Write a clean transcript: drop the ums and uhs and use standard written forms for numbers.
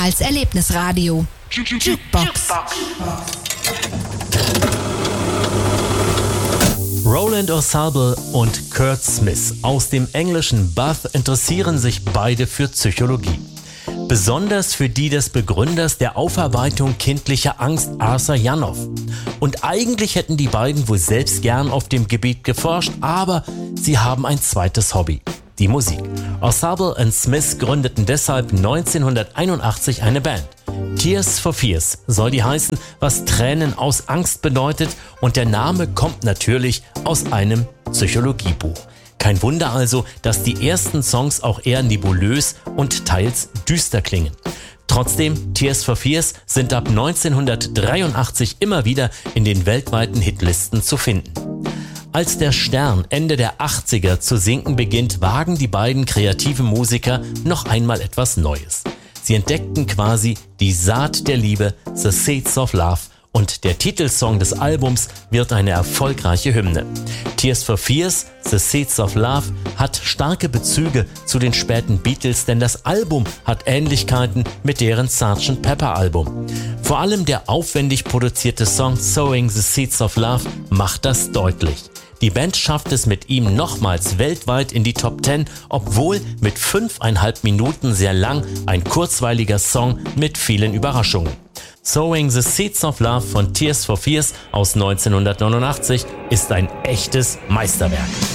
Kanals Erlebnisradio. Jukebox. Roland O'Sullivan und Kurt Smith aus dem englischen Bath interessieren sich beide für Psychologie. Besonders für die des Begründers der Aufarbeitung kindlicher Angst, Arthur Janov. Und eigentlich hätten die beiden wohl selbst gern auf dem Gebiet geforscht, aber sie haben ein zweites Hobby: die Musik. O'Sullivan und Smith gründeten deshalb 1981 eine Band. Tears for Fears soll die heißen, was Tränen aus Angst bedeutet, und der Name kommt natürlich aus einem Psychologiebuch. Kein Wunder also, dass die ersten Songs auch eher nebulös und teils düster klingen. Trotzdem, Tears for Fears sind ab 1983 immer wieder in den weltweiten Hitlisten zu finden. Als der Stern Ende der 80er zu sinken beginnt, wagen die beiden kreativen Musiker noch einmal etwas Neues. Sie entdeckten quasi die Saat der Liebe, The Seeds of Love, und der Titelsong des Albums wird eine erfolgreiche Hymne. Tears for Fears, The Seeds of Love hat starke Bezüge zu den späten Beatles, denn das Album hat Ähnlichkeiten mit deren Sgt. Pepper Album. Vor allem der aufwendig produzierte Song Sowing the Seeds of Love macht das deutlich. Die Band schafft es mit ihm nochmals weltweit in die Top 10, obwohl mit 5,5 Minuten sehr lang, ein kurzweiliger Song mit vielen Überraschungen. Sowing the Seeds of Love von Tears for Fears aus 1989 ist ein echtes Meisterwerk.